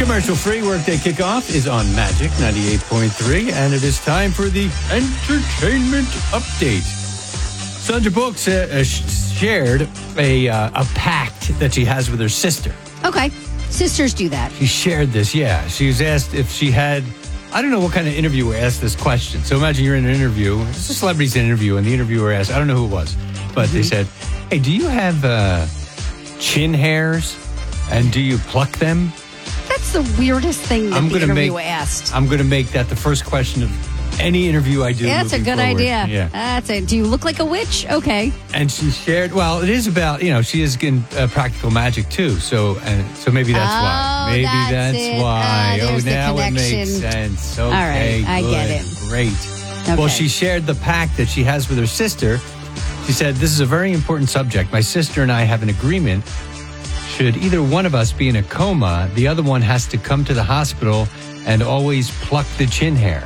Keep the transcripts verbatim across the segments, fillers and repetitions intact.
Commercial-free Workday Kickoff is on Magic ninety-eight point three, and it is time for the Entertainment Update. Sandra Bullock uh, shared a, uh, a pact that she has with her sister. Okay. Sisters do that. She shared this, yeah. She was asked if she had... I don't know what kind of interviewer asked this question. So imagine you're in an interview. It's a celebrity's interview, and the interviewer asked... I don't know who it was, but mm-hmm. they said, hey, do you have uh, chin hairs, and do you pluck them? That's the weirdest thing that I'm the interview make, asked. I'm going to make that the first question of any interview I do. Yeah, that's a good forward. idea. Yeah. That's it. Do you look like a witch? Okay. And she shared, well, it is about, you know, she is in uh, practical magic too. So uh, so maybe that's oh, why. Maybe that's, that's it. why. Uh, oh, now it makes connection. sense. Okay, All right, I good, get it. Great. Okay. Well, she shared the pact that she has with her sister. She said, this is a very important subject. My sister and I have an agreement. Should either one of us be in a coma, the other one has to come to the hospital and always pluck the chin hair.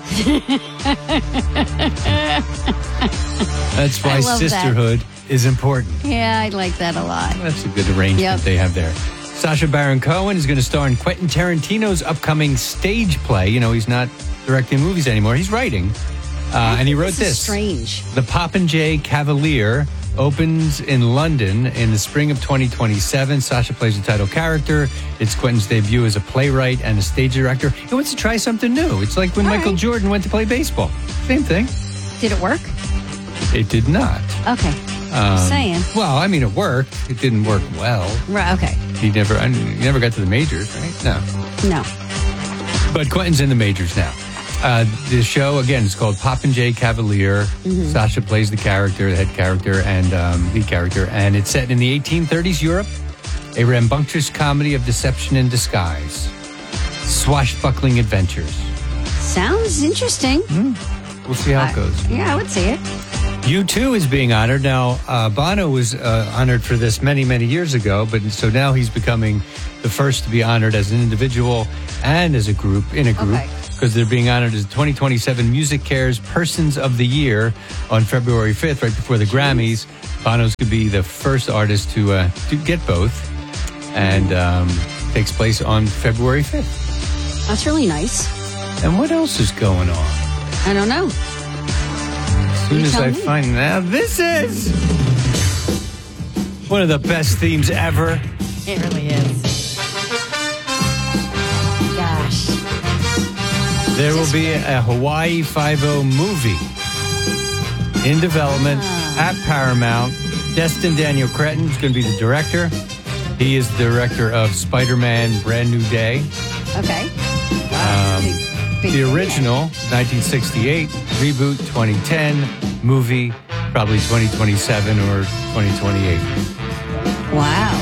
That's why sisterhood that. is important. Yeah, I like that a lot. That's a good arrangement yep. they have there. Sacha Baron Cohen is going to star in Quentin Tarantino's upcoming stage play. You know, he's not directing movies anymore. He's writing. Uh, and he wrote this. this. Is strange. The Popinjay Cavalier opens in London in the spring of twenty twenty-seven. Sacha plays the title character. It's Quentin's debut as a playwright and a stage director. He wants to try something new. It's like when All Michael right. Jordan went to play baseball. Same thing. Did it work? It did not. Okay. Um, Just saying. Well, I mean, it worked. It didn't work well. Right. Okay. He never, I mean, he never got to the majors, right? No. No. But Quentin's in the majors now. Uh, the show, again, is called Popinjay Cavalier. Mm-hmm. Sacha plays the character, the head character, and um, lead character. And it's set in the eighteen thirties Europe, a rambunctious comedy of deception and disguise. Swashbuckling adventures. Sounds interesting. Mm. We'll see how I, it goes. Yeah, I would see it. U two is being honored. Now, uh, Bono was uh, honored for this many, many years ago, but so now he's becoming the first to be honored as an individual and as a group, in a group. Okay. Because they're being honored as twenty twenty-seven Music Cares Persons of the Year on February fifth, right before the Grammys. Bono's could be the first artist to uh, to get both, and um, takes place on February fifth. That's really nice. And what else is going on? I don't know. As soon you as I me. find out, this is one of the best themes ever. It really is. Gosh. There will be a Hawaii Five-O movie in development ah. at Paramount. Destin Daniel Cretton is going to be the director. He is the director of Spider-Man Brand New Day. Okay. Wow, um, big, big the original, nineteen sixty-eight, reboot twenty ten, movie probably twenty twenty-seven or twenty twenty-eight. Wow.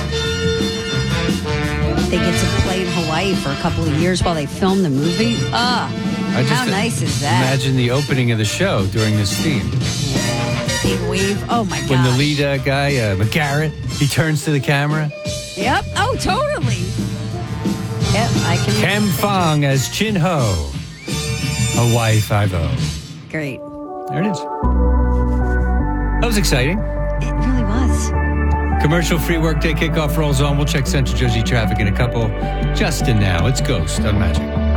They get to play in Hawaii for a couple of years while they film the movie. Ah, oh, how nice is that? Imagine the opening of the show during this theme. Yeah, big wave. Oh my god! When the lead uh, guy, uh, McGarrett, he turns to the camera. Yep. Oh, totally. Yep, I can. Kem Fong as Chin Ho. Hawaii Five-O. Great. There it is. That was exciting. It really was. Commercial-free Workday Kickoff rolls on. We'll check Central Jersey traffic in a couple. Just in now, it's Ghost on Magic.